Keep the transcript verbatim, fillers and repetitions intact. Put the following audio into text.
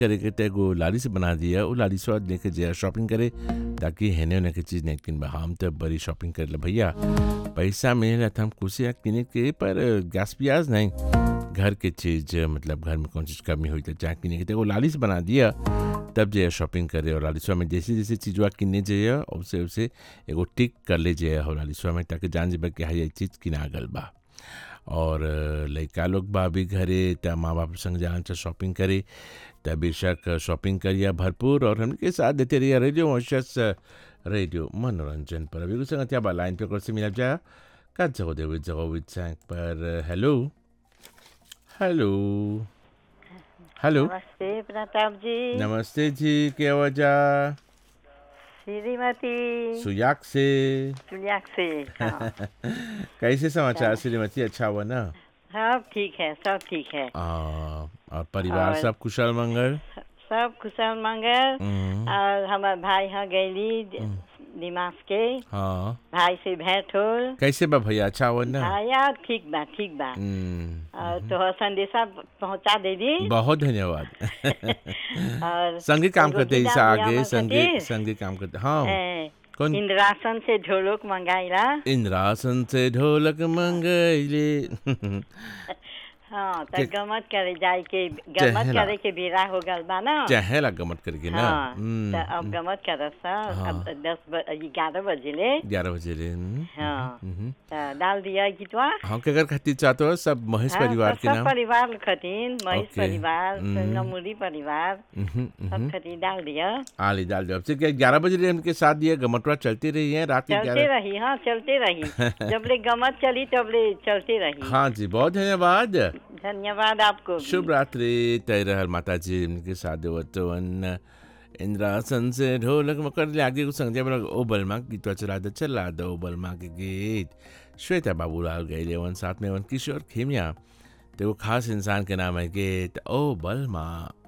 करे के ते एगो लारी से बना दिया वो लारी से लेके जाए शॉपिंग करे ताकि हेने होने की चीज़ नहीं किन बा हम तो बड़ी शॉपिंग कर ले भैया पैसा मिले था हम कुछ किने के पर गैस प्याज नहीं घर के चीज़ मतलब घर में कौन चीज़ कमी हुई तो चाहे किने के ते वो लारी से बना दिया तब जाए शॉपिंग करे और लालिसवा में जैसे जैसे चीज़वा किने जाइए उससे उसे एगो टिक कर ले जाइए हो लालिसवा में ताकि जान जाए कि हाँ ये चीज़ किना गल बा और लड़का लोग बा भी घरे त माँ बाप संग जान से शॉपिंग करे त बेशक शॉपिंग करिए भरपूर और हमके साथ देते रहिए रेडियो मॉइस्चर्स रेडियो मनोरंजन पर अभी कुछ संगत या लाइन पे कर से मिल जाए का जगह देवी जगह विद सैंक पर हेलो हेलो हेलो नमस्ते प्रताप जी। नमस्ते जी क्या वजह श्रीमती सुयाक से सुयाक से हाँ। कैसे समाचार श्रीमती अच्छा हुआ ना सब ठीक है सब ठीक है आ, और परिवार और सब कुशल मंगल सब कुशल मंगल हम्म, और हमारे भाई यहाँ गैली दिमाग के हाँ भाई से भेंट हो कैसे बा भैया अच्छा हुआ ना हाँ यार ठीक बा ठीक बा हम्म, और तो संदेशा पहुँचा दे दी बहुत धन्यवाद और संगे काम एगो करते गीता ऐसा मियाँ आगे मन संगे खातिर, संगे काम करते हाँ ए, कौन इंद्रासन से ढोलक मंगाइला इंद्रासन से ढोलक मंगैले हाँ तो के- गमत करे जाए के गमत चहेला। करे के बेरा हो गल बा ना चहेला गमत करके ना हाँ हम्म, तो अब गमत करत सा हाँ। अब दस ब- ग्यारह बजे ले ग्यारह बजे रे हम्म, हाँ हम्म, तो डाल दिया गीतवा हाँ के अगर खातिर चाहते हो सब महेश हाँ, परिवार सब के सब नाम परिवार खतीन महेश ओके। परिवार हम्म। नमूरी परिवार हम्म, सब हम्म, खतीन डाल दिया आली डाल दो अब से क्या ग्यारह बजे रे उनके साथ दिया गमटवा चलती रही है रात के चलते ग्यारह रही हाँ चलते रही जब ले गमत चली तब ले चलते रही हाँ जी बहुत धन्यवाद धन्यवाद आपको भी। शुभ रात्रि तय रहल माता जी उनके साथ देवतवन इंद्रासन से ढोलक मकर ले आगे कुछ संजय बना ओ बलमा गीतवा चला दे चला दो बलमा के गीत श्वेता बाबूलाल गए वन साथ में वन किशोर खेमिया तो वो खास इंसान के नाम है गीत ओ बलमा